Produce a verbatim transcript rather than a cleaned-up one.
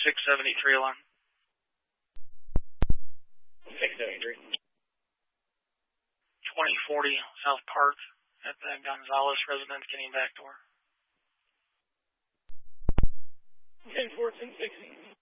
six seventy-three alarm. six seventy-three. twenty forty South Park at the Gonzalez residence getting back door. ten fourteen sixty.